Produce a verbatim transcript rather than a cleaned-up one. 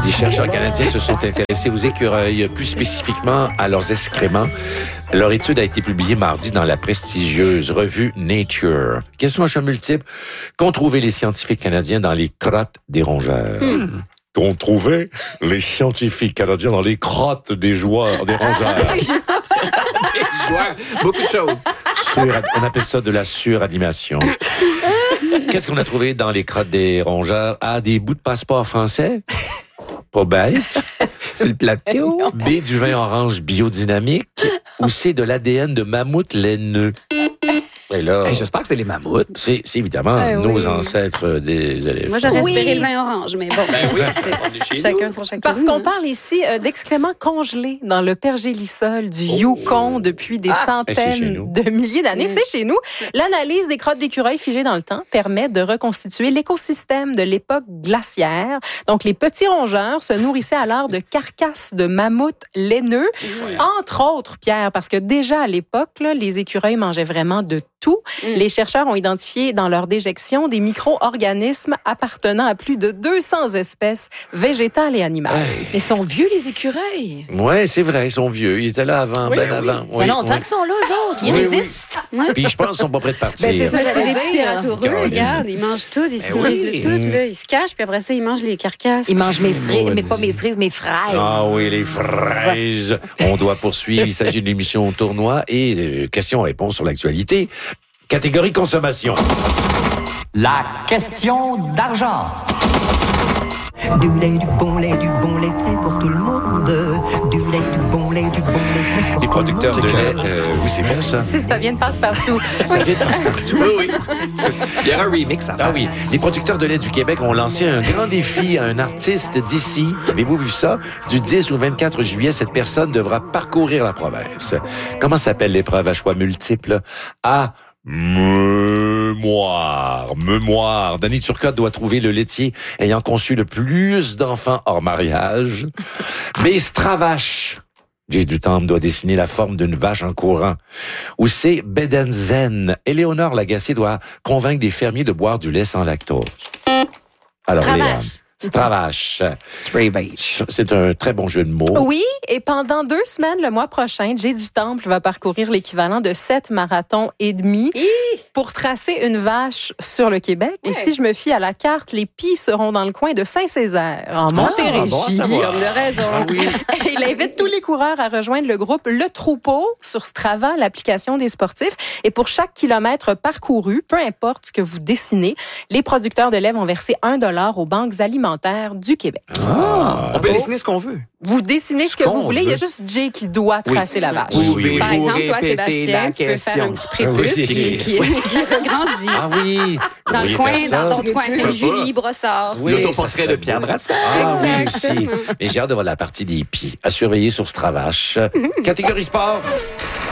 Des chercheurs canadiens se sont intéressés aux écureuils, plus spécifiquement à leurs excréments. Leur étude a été publiée mardi dans la prestigieuse revue Nature. Question à choix multiple. Qu'ont trouvé les scientifiques canadiens dans les crottes des rongeurs? Hmm. Qu'ont trouvé les scientifiques canadiens dans les crottes des joueurs, des rongeurs? Des joueurs, beaucoup de choses. Sur, on appelle ça de la suranimation. Qu'est-ce qu'on a trouvé dans les crottes des rongeurs? Ah, des bouts de passeport français? Pas bête. Sur le plateau. B, du vin orange biodynamique. Ou C, de l'A D N de mammouth laineux. Et là, hey, j'espère que c'est les mammouths. C'est, c'est évidemment euh, nos oui. ancêtres des éléphants. Moi, j'aurais Oui. espéré le vin orange, mais bon. Ben oui, c'est chacun son chacun. Parce qu'on parle ici euh, d'excréments congelés dans le pergélisol du Oh. Yukon depuis des Ah. Et c'est chez centaines nous. de milliers d'années. Mm. C'est chez nous. L'analyse des crottes d'écureuils figées dans le temps permet de reconstituer l'écosystème de l'époque glaciaire. Donc, les petits rongeurs se nourrissaient alors de carcasses de mammouths laineux, entre autres, Pierre, parce que déjà à l'époque, là, les écureuils mangeaient vraiment de tout. Mm. Les chercheurs ont identifié dans leur déjection des micro-organismes appartenant à plus de deux cents espèces végétales et animales. Hey. Mais ils sont vieux, les écureuils. Ouais, c'est vrai, ils sont vieux. Ils étaient là avant, Oui, ben oui. avant. Il y a longtemps qu'ils sont là, eux autres. Ils Oui, oui. résistent. Ouais. Puis je pense qu'ils sont pas prêts de partir. Ben, c'est ça. Mais c'est j'allais des petits dire. ratoureux, Caroline. regarde, ils mangent tout, ils se oui. nourrissent de tout, là. Ils se cachent, puis après ça, ils mangent les carcasses. Ils mangent mes cerises, Maudit. mais pas mes cerises, mes fraises. Ah oui, les fraises. On doit poursuivre. Il s'agit d'une émission tournoi et euh, questions-réponses sur l'actualité. Catégorie consommation. La question d'argent. Du lait, du bon lait, du bon lait frais pour tout le monde. Du lait, du bon lait, du bon lait frais pour Les tout le monde. producteurs de lait. euh, oui, c'est bon ça. Ça vient de passe-partout. Ça vient de partout. Oui, oui. Il y aura un remix à faire. Ah oui, les producteurs de lait du Québec ont lancé un grand défi à un artiste d'ici. Avez-vous vu ça? Du dix au vingt-quatre juillet, cette personne devra parcourir la province. Comment s'appelle l'épreuve à choix multiples? A. Mémoire. Mémoire. Danny Turcotte doit trouver le laitier ayant conçu le plus d'enfants hors mariage. B. Stravache. Jay Dutemps doit dessiner la forme d'une vache en courant. Ou C. Bedenzen. Éléonore Lagacé doit convaincre des fermiers de boire du lait sans lactose. Alors, Stravache. Léon. Stravache. Stray beach. C'est un très bon jeu de mots. Oui, et pendant deux semaines, le mois prochain, Jay Dutemps va parcourir l'équivalent de sept marathons et demi Hi! pour tracer une vache sur le Québec. Et si je me fie à la carte, les pies seront dans le coin de Saint-Césaire, en Montérégie. bon à savoir. Comme de raison. Ah oui. Et il invite tous les coureurs à rejoindre le groupe Le Troupeau sur Strava, l'application des sportifs. Et pour chaque kilomètre parcouru, peu importe ce que vous dessinez, les producteurs de lait vont verser un dollar aux banques alimentaires du Québec. Ah. On peut dessiner ce qu'on veut. Vous dessinez ce Ce que qu'on vous voulez. Il y a veut. juste Jay qui doit tracer la vache. Oui, oui, oui. Par exemple, toi, Répétez la Sébastien, tu peux faire un question. petit Ah oui. prépuce qui, qui, qui regrandit. Ah oui. Vous Dans le pourriez coin, faire ça. dans ton coin, Pourquoi Sainte-Julie, pas? Brossard. Oui, L'autoportrait ça de serait Pierre beau. Brassard. Ah oui, aussi. Exactement. Mais j'ai hâte de voir la partie des pies à surveiller sur Stravache. Catégorie sport.